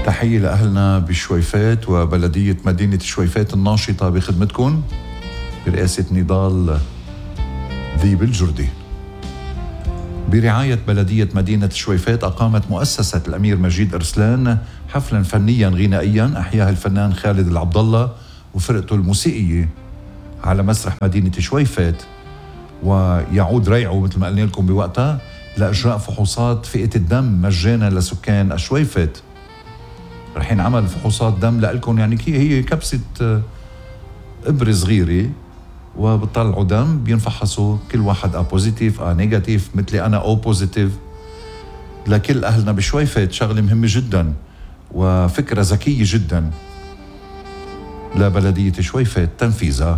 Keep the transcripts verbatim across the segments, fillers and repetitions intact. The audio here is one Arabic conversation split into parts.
تحية لأهلنا بشويفات وبلدية مدينة شويفات الناشطة بخدمتكم برئاسة نضال ذيب الجردي. برعاية بلدية مدينة شويفات أقامت مؤسسة الأمير مجيد أرسلان حفلا فنيا غنائيا أحياه الفنان خالد العبدالله وفرقته الموسيقية على مسرح مدينة شويفات، ويعود ريعه مثل ما قلنا لكم بوقتها لإجراء فحوصات فئة الدم مجانا لسكان الشويفات. رح ينعمل فحوصات دم لكم، يعني هي كبسة إبرة صغيرة وبتطلعوا دم، بينفحصوا كل واحد ا بوزيتيف ا نيجاتيف، مثلي أنا او بوزيتيف لكل أهلنا بشويفات. شغلة مهمة جدا وفكرة ذكية جدا لبلدية شويفات تنفيذها.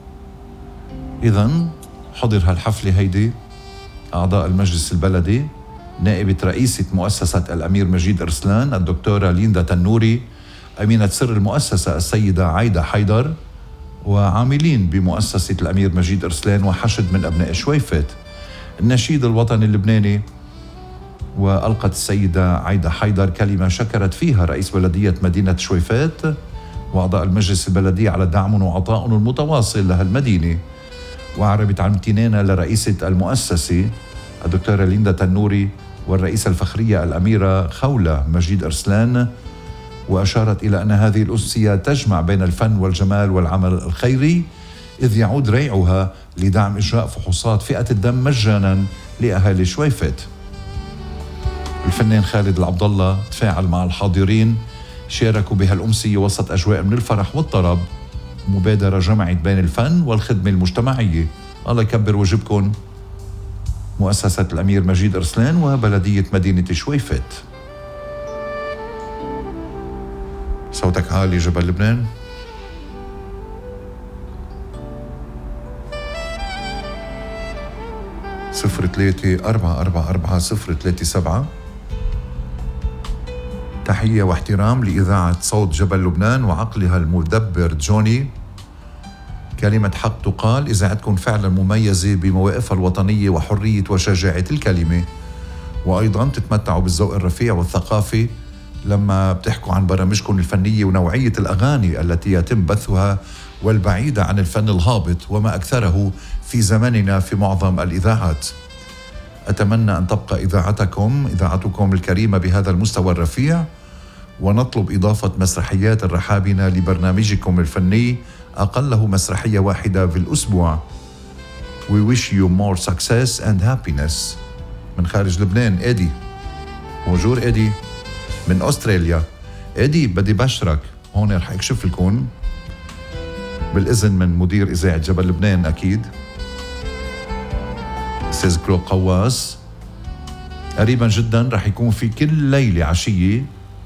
إذن حضر هالحفلة هيدي أعضاء المجلس البلدي، نائبة رئيسة مؤسسة الأمير مجيد أرسلان الدكتورة ليندا تنوري، أمينة سر المؤسسة السيدة عايدة حيدر، وعاملين بمؤسسة الأمير مجيد أرسلان وحشد من أبناء شويفات. النشيد الوطني اللبناني، وألقت السيدة عايدة حيدر كلمة شكرت فيها رئيس بلدية مدينة شويفات وأعضاء المجلس البلدي على دعمهم وعطائهم المتواصل لهالمدينة، وأعربت عن امتنانها لرئيسة المؤسسة الدكتورة ليندا تنوري والرئيسة الفخرية الأميرة خولة مجيد أرسلان، وأشارت إلى أن هذه الأسية تجمع بين الفن والجمال والعمل الخيري، إذ يعود ريعها لدعم إجراء فحوصات فئة الدم مجانا لأهالي شويفات. الفنان خالد العبدالله تفاعل مع الحاضرين، شاركوا بهالأمسية وسط أجواء من الفرح والطرب، مبادرة جمعت بين الفن والخدمة المجتمعية. الله يكبر وجبكم مؤسسة الأمير مجيد أرسلان وبلدية مدينة شويفات. صوتك عالي جبل لبنان. صفر ثلاثة أربعة أربعة أربعة صفر ثلاثة سبعة. تحية واحترام لإذاعة صوت جبل لبنان وعقلها المدبر جوني. كلمة حق تقال، إذاعتكم فعلا مميزة بمواقفها الوطنية وحرية وشجاعة الكلمة، وأيضا تتمتعوا بالذوق الرفيع والثقافي لما بتحكوا عن برامجكم الفنية ونوعية الأغاني التي يتم بثها والبعيدة عن الفن الهابط وما أكثره في زمننا في معظم الإذاعات. أتمنى أن تبقى إذاعتكم إذاعتكم الكريمة بهذا المستوى الرفيع، ونطلب إضافة مسرحيات الرحابنة لبرنامجكم الفني، أقله مسرحية واحدة في الأسبوع. We wish you more success and happiness. من خارج لبنان إيدي. موجور إيدي من أستراليا. إيدي بدي بشرك هون، رح أكشف لكم بالإذن من مدير إذاعة جبل لبنان أكيد أستاذ كرو قواس. قريبا جدا رح يكون في كل ليلة عشية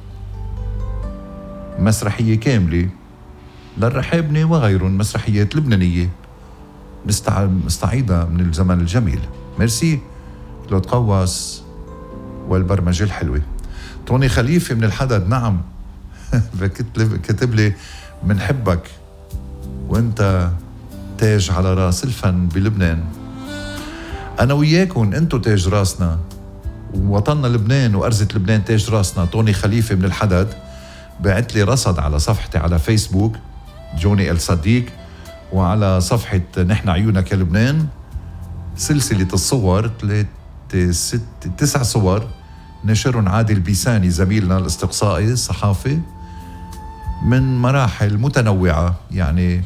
مسرحية كاملة للرحابنة وغيرهم، مسرحيات لبنانية مستعيدة من الزمن الجميل. ميرسي كلود قواس والبرمجة الحلوة. توني خليفة من الحدد، نعم كتب لي منحبك وانت تاج على راس الفن بلبنان. انا وياكم انتو تاج راسنا، ووطننا لبنان وارزة لبنان تاج راسنا. توني خليفة من الحدد بعت لي رصد على صفحتي على فيسبوك جوني الصديق، وعلى صفحة نحن عيونك يا لبنان سلسلة الصور ثلاثة ست تسع صور نشرهم عادل بيساني زميلنا الاستقصائي الصحافي من مراحل متنوعة. يعني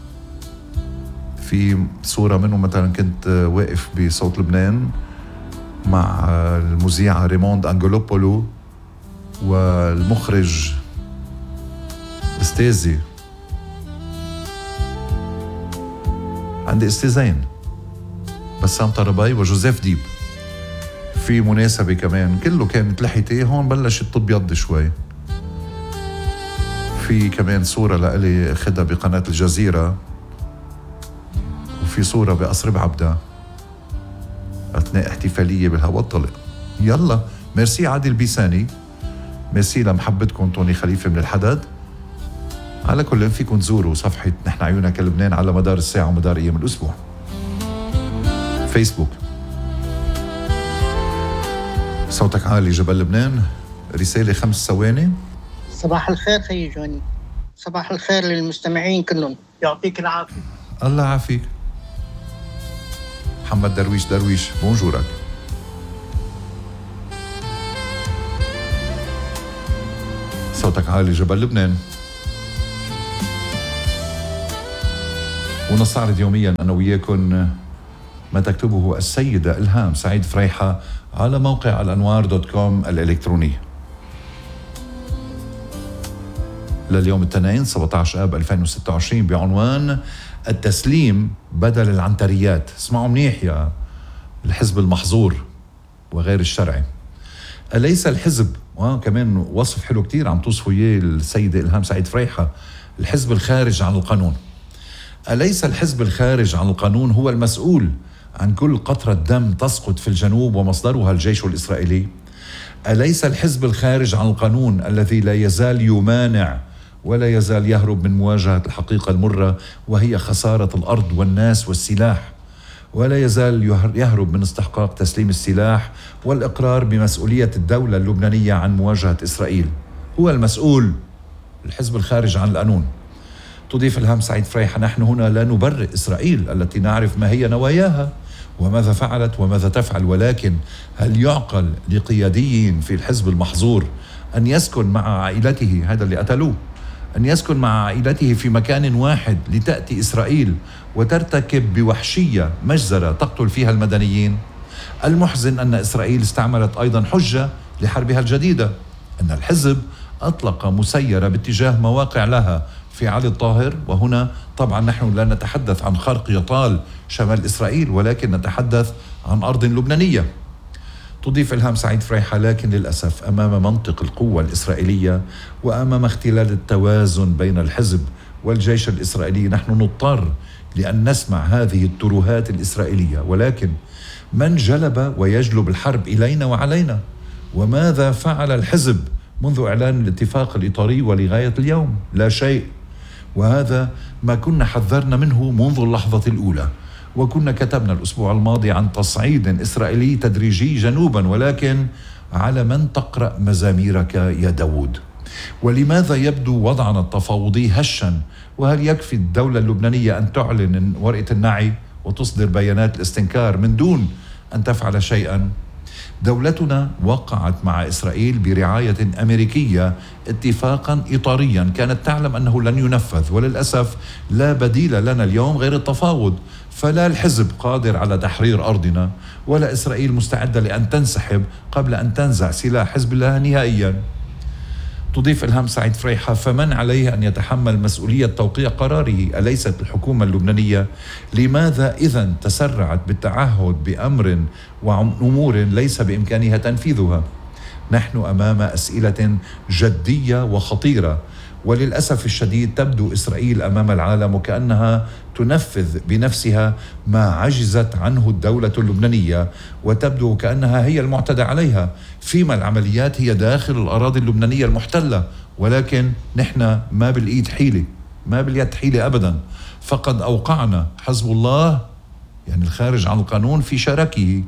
في صورة منه مثلا كنت واقف بصوت لبنان مع المذيعة ريموند أنجلوبولو والمخرج استاذي، عندي استاذين بسام طرباي وجوزيف ديب. في مناسبة كمان كله كانت لحيتي، هون بلش الطب شوي. في كمان صورة لإلي أخدها بقناة الجزيرة، وفي صورة بقصر بعبدة أثناء احتفالية بالهواء الطلق. يلا ميرسي عادل بيساني، ميرسي لمحبتكم توني خليفة من الحدد. على كل فيكم تزوروا صفحة نحن عيونك لبنان على مدار الساعة ومدار أيام الأسبوع. فيسبوك. صوتك عالي جبل لبنان. رسالة خمس ثواني. صباح الخير خي جوني، صباح الخير للمستمعين كلهم، يعطيك العافية. الله يعافيك. محمد درويش درويش بونجورك. صوتك عالي جبل لبنان. ونستعرض يوميا أنا وياكم ما تكتبه السيدة إلهام سعيد فريحة على موقع الأنوار دوت كوم الإلكتروني. لليوم الاثنين سبعة عشر آب ألفين وستة وعشرين بعنوان التسليم بدل العنتريات. اسمعوا منيح يا الحزب المحظور وغير الشرعي. أليس الحزب، وكمان وصف حلو كتير عم توصفوا إياه السيدة إلهام سعيد فريحة، الحزب الخارج عن القانون. أليس الحزب الخارج عن القانون هو المسؤول عن كل قطرة دم تسقط في الجنوب ومصدرها الجيش الإسرائيلي؟ أليس الحزب الخارج عن القانون الذي لا يزال يمانع ولا يزال يهرب من مواجهة الحقيقة المرة وهي خسارة الأرض والناس والسلاح، ولا يزال يهرب من استحقاق تسليم السلاح والإقرار بمسؤولية الدولة اللبنانية عن مواجهة إسرائيل؟ هو المسؤول الحزب الخارج عن القانون. تضيف إلهام سعيد فريحة: نحن هنا لا نبرئ إسرائيل التي نعرف ما هي نواياها وماذا فعلت وماذا تفعل، ولكن هل يعقل لقيادي في الحزب المحظور أن يسكن مع عائلته، هذا اللي قتلوه، أن يسكن مع عائلته في مكان واحد لتأتي إسرائيل وترتكب بوحشية مجزرة تقتل فيها المدنيين؟ المحزن أن إسرائيل استعملت أيضا حجة لحربها الجديدة، أن الحزب أطلق مسيرة باتجاه مواقع لها في علي الطاهر، وهنا طبعا نحن لا نتحدث عن خرق يطال شمال إسرائيل ولكن نتحدث عن أرض لبنانية. تضيف إلهام سعيد فريحة: لكن للأسف أمام منطق القوة الإسرائيلية وأمام اختلال التوازن بين الحزب والجيش الإسرائيلي نحن نضطر لأن نسمع هذه الترهات الإسرائيلية. ولكن من جلب ويجلب الحرب إلينا وعلينا؟ وماذا فعل الحزب منذ إعلان الاتفاق الإطاري ولغاية اليوم؟ لا شيء. وهذا ما كنا حذرنا منه منذ اللحظة الأولى، وكنا كتبنا الأسبوع الماضي عن تصعيد إسرائيلي تدريجي جنوبا، ولكن على من تقرأ مزاميرك يا داود؟ ولماذا يبدو وضعنا التفاوضي هشا؟ وهل يكفي الدولة اللبنانية أن تعلن ورقة النعي وتصدر بيانات الاستنكار من دون أن تفعل شيئا؟ دولتنا وقعت مع إسرائيل برعاية أمريكية اتفاقا إطاريا كانت تعلم أنه لن ينفذ، وللأسف لا بديل لنا اليوم غير التفاوض. فلا الحزب قادر على تحرير أرضنا ولا إسرائيل مستعدة لأن تنسحب قبل أن تنزع سلاح حزب الله نهائيا. تضيف إلهام سعيد فريحة: فمن عليه أن يتحمل مسؤولية توقيع قراره؟ أليست الحكومة اللبنانية؟ لماذا إذن تسرعت بالتعهد بأمر وأمور ليس بإمكانها تنفيذها؟ نحن أمام أسئلة جدية وخطيرة، وللأسف الشديد تبدو إسرائيل أمام العالم وكأنها تنفذ بنفسها ما عجزت عنه الدولة اللبنانية، وتبدو كأنها هي المعتدى عليها، فيما العمليات هي داخل الأراضي اللبنانية المحتلة. ولكن نحن ما بالإيد حيلة، ما باليد حيلة أبدا. فقد أوقعنا حزب الله يعني الخارج عن القانون في شركه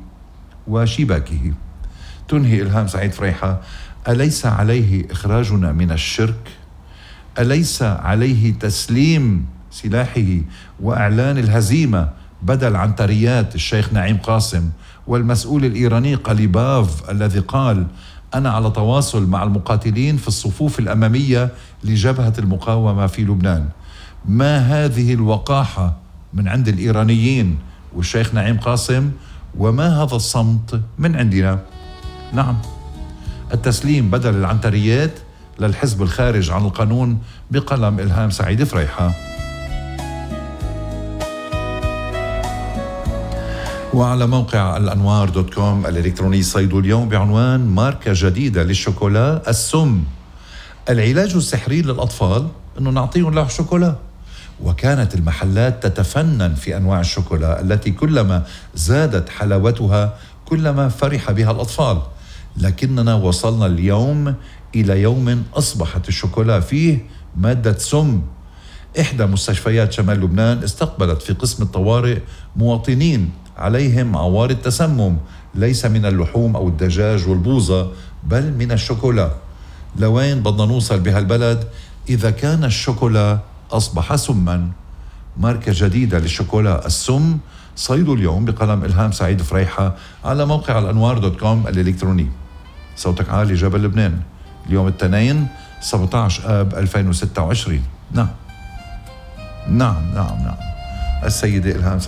وشباكه. تنهي إلهام سعيد فريحة: أليس عليه إخراجنا من الشرك؟ أليس عليه تسليم سلاحه وإعلان الهزيمة بدل عنتريات الشيخ نعيم قاسم والمسؤول الإيراني قليباف الذي قال: أنا على تواصل مع المقاتلين في الصفوف الأمامية لجبهة المقاومة في لبنان؟ ما هذه الوقاحة من عند الإيرانيين والشيخ نعيم قاسم، وما هذا الصمت من عندنا؟ نعم، التسليم بدل العنتريات للحزب الخارج عن القانون بقلم إلهام سعيد فريحة. وعلى موقع الأنوار دوت كوم الإلكتروني صيد اليوم بعنوان ماركة جديدة للشوكولا السم. العلاج السحري للأطفال أنه نعطيهم له شوكولا. وكانت المحلات تتفنن في أنواع الشوكولا التي كلما زادت حلاوتها كلما فرح بها الأطفال، لكننا وصلنا اليوم إلى يوم أصبحت الشوكولا فيه مادة سم. إحدى مستشفيات شمال لبنان استقبلت في قسم الطوارئ مواطنين عليهم عوارض تسمم، ليس من اللحوم أو الدجاج والبوظة بل من الشوكولا. لوين بدنا نوصل بهالبلد إذا كان الشوكولا أصبح سما؟ ماركة جديدة للشوكولا السم، صيد اليوم بقلم إلهام سعيد فريحة على موقع الأنوار دوت كوم الإلكتروني. صوتك عالي جبل لبنان، اليوم الاثنين سبعة عشر آب ألفين وستة وعشرين. نعم نعم نعم نعم السيدة إلهام